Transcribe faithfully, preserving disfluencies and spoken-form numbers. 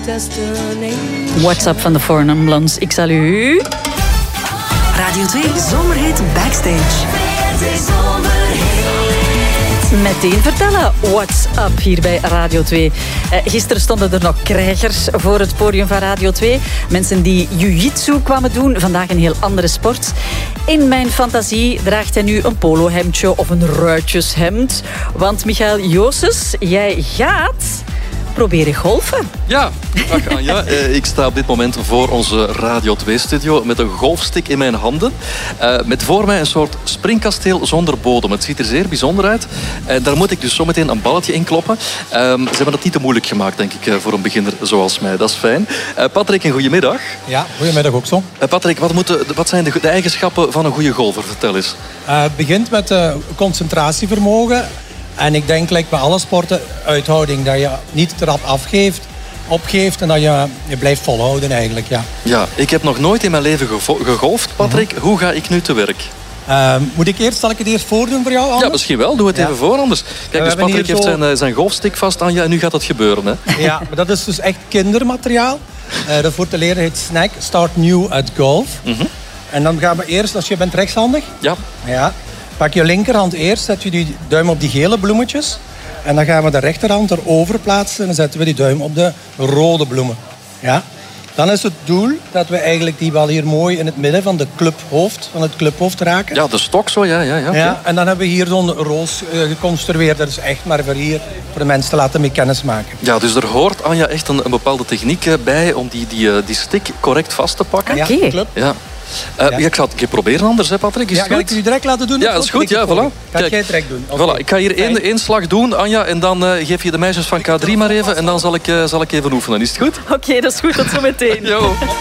WhatsApp van de Four Non Blondes. Ik zal u... Radio twee Zomerhit Backstage. Meteen vertellen. What's up hier bij Radio twee. Uh, gisteren stonden er nog krijgers voor het podium van Radio twee. Mensen die jiu-jitsu kwamen doen. Vandaag een heel andere sport. In mijn fantasie draagt hij nu een polohemdje of een ruitjeshemd. Want Michael Joosses, jij gaat... proberen golfen. Ja, dag Anja. Ik sta op dit moment voor onze Radio twee-studio met een golfstick in mijn handen. Uh, met voor mij een soort springkasteel zonder bodem. Het ziet er zeer bijzonder uit. Uh, daar moet ik dus zometeen een balletje in kloppen. Uh, ze hebben het niet te moeilijk gemaakt, denk ik, voor een beginner zoals mij. Dat is fijn. Uh, Patrick, een goedemiddag. Ja, goedemiddag ook zo. Uh, Patrick, wat, moeten, wat zijn de, de eigenschappen van een goede golfer? Vertel eens. Uh, het begint met uh, concentratievermogen. En ik denk, like bij alle sporten, uithouding. Dat je niet erop afgeeft, opgeeft en dat je, je blijft volhouden eigenlijk. Ja. Ja, ik heb nog nooit in mijn leven gevo- gegolfd. Patrick, mm-hmm. Hoe ga ik nu te werk? Uh, moet ik eerst, zal ik het eerst voordoen voor jou, anders? Ja, misschien wel. Doe het ja. even voor, anders. Kijk, dus Patrick heeft zo... zijn, zijn golfstick vast aan je en nu gaat het gebeuren. Hè? Ja, maar dat is dus echt kindermateriaal. Uh, dat voor te leren heet Snack. Start New at Golf. Mm-hmm. En dan gaan we eerst, als je bent rechtshandig... Ja. Ja. Pak je linkerhand eerst, zet je die duim op die gele bloemetjes. En dan gaan we de rechterhand erover plaatsen en dan zetten we die duim op de rode bloemen. Ja? Dan is het doel dat we eigenlijk die bal hier mooi in het midden van, de clubhoofd, van het clubhoofd raken. Ja, de stok zo, ja. ja, ja, okay. Ja, en dan hebben we hier zo'n roos uh, geconstrueerd. Dat is echt maar voor hier, voor de mensen te laten mee kennis maken. Ja, dus er hoort, Anja, echt een, een bepaalde techniek bij om die, die, die stick correct vast te pakken. Ja, okay. Club. Ja. Uh, ja. Ja, ik ga het een keer proberen anders, hè, Patrick. Is ja, het ga goed? ik u direct laten doen? Ja, dat is goed. Ja, voilà. Ga jij het direct doen? Okay. Voilà. Ik ga hier één, één slag doen, Anja, en dan uh, geef je de meisjes van K drie maar even en dan zal ik, uh, zal ik even oefenen. Is het goed? Oké, okay, dat is goed. Tot zo meteen.